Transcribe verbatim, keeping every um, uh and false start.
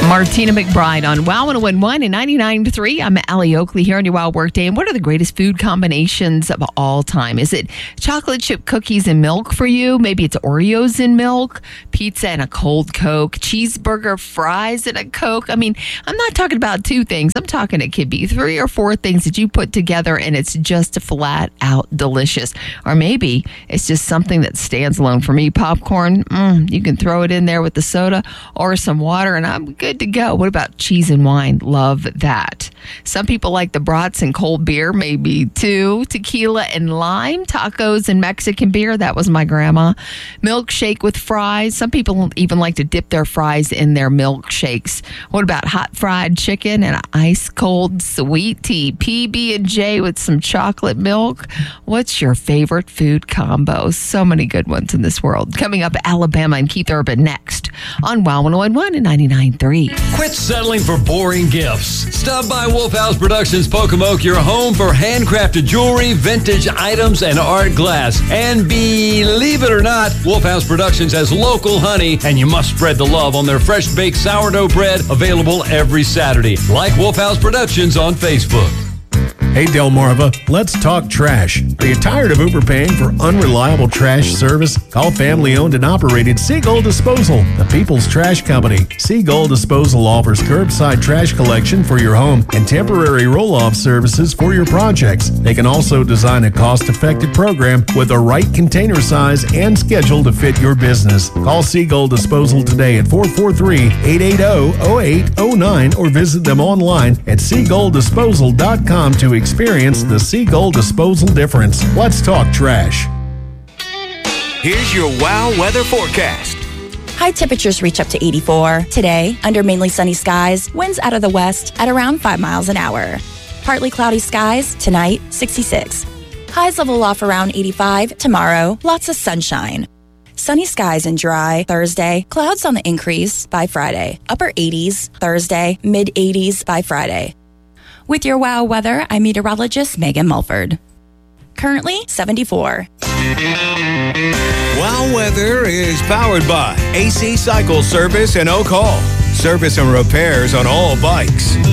Martina McBride on Wow one oh one one and ninety-nine point three. I'm Allie Oakley here on your Wow Workday. And what are the greatest food combinations of all time? Is it chocolate chip cookies and milk for you? Maybe it's Oreos and milk, pizza and a cold Coke, cheeseburger, fries and a Coke. I mean, I'm not talking about two things. I'm talking it could be three or four things that you put together and it's just flat out delicious. Or maybe it's just something that stands alone. For me, popcorn, mm, you can throw it in there with the soda or some water and I'm good to go. What about cheese and wine? Love that. Some people like the brats and cold beer, maybe two. Tequila and lime, tacos and Mexican beer. That was my grandma. Milkshake with fries. Some people even like to dip their fries in their milkshakes. What about hot fried chicken and ice cold sweet tea? P B and J with some chocolate milk. What's your favorite food combo? So many good ones in this world. Coming up, Alabama and Keith Urban next on Wow one oh one one and ninety-nine point three. Quit settling for boring gifts. Stop by Wolf House Productions Pocomoke, your home for handcrafted jewelry, vintage items, and art glass. And believe it or not, Wolf House Productions has local honey, and you must spread the love on their fresh baked sourdough bread, available every Saturday. Like Wolf House Productions on Facebook. Hey Delmarva, let's talk trash. Are you tired of overpaying for unreliable trash service? Call family-owned and operated Seagull Disposal, the people's trash company. Seagull Disposal offers curbside trash collection for your home and temporary roll-off services for your projects. They can also design a cost-effective program with the right container size and schedule to fit your business. Call Seagull Disposal today at four four three, eight eight zero, zero eight zero nine or visit them online at seagull disposal dot com to experience the Seagull Disposal difference. Let's talk trash. Here's your Wow weather forecast. High temperatures reach up to eighty-four. Today, under mainly sunny skies, winds out of the west at around five miles an hour. Partly cloudy skies, tonight, sixty-six. Highs level off around eighty-five. Tomorrow, lots of sunshine. Sunny skies and dry Thursday. Clouds on the increase by Friday. Upper eighties Thursday, mid eighties by Friday. With your Wow weather, I'm meteorologist Megan Mulford. Currently seventy-four. Wow weather is powered by A C Cycle Service and Oak Hall. Service and repairs on all bikes.